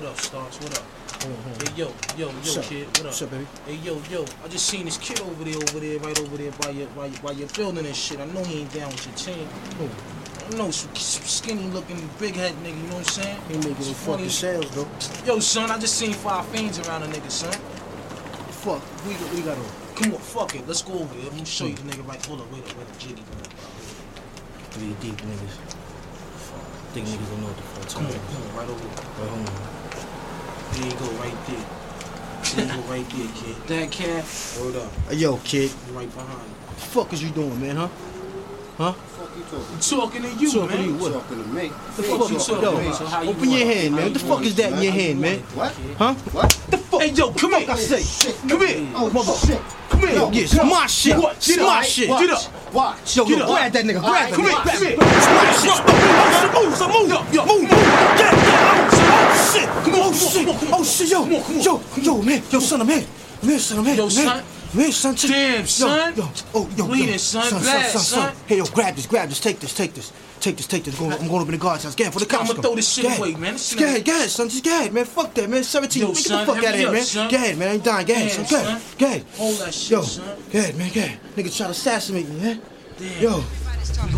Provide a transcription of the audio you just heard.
up, Starks? What up? Hey, yo, kid. What up? What's up, baby? Hey, yo. I just seen this kid right over there by your building and shit. I know he ain't down with your team. Who? I know some skinny looking, big head nigga, you know what I'm saying? He making no fucking sales, though. Yo, son, I just seen 5 fiends around a nigga, son. Fuck, we got on. Come on, fuck it. Let's go over there. I'm gonna show you the nigga right. Hold up, wait a jiggy. 3 deep niggas. Think niggas don't know what the fuck's Come going on, right over there. Right home. There you go, right there. There you go, right there, kid. That cat, word up. Hey, yo, kid. I'm right behind you. What the fuck is you doing, man, huh? What the fuck you talking? I'm talking to you, Talking man. to you, what? Talking to me. The fuck you talking Yo, about? so how you Open your want it? hand, man. What the fuck is that in your hand, man? What? Huh? What? The fuck? Hey, yo, come here. I say. Shit. Come here. Oh, Mother. shit. Come here. Yo, It's my shit. What? It's my shit. Watch. Get up. Watch. Yo, Get up. grab that nigga. Grab him. Come here, Grab come him. here. Smash it. Move. Move. Shit. Oh, shit. Yo, man. Yo, son, I'm here. Yo, son. Man, son. Damn, son. Yo. Bleeding, son. Blast, son. Hey, yo, grab this. Take this. I'm going up in the guard's house. Get it for the cops. I'ma throw this shit away, man. This shit Get ahead, son. Just get ahead, man. Fuck that, man. 17. Yo, Get son, the fuck out of here, hurry man. up, son. Get ahead, man. I ain't dying. Get ahead, Damn, son. son. Get ahead. Hold that shit, Yo, son. get ahead, man. Get ahead. Nigga try to assassinate me, man. Damn. Yo.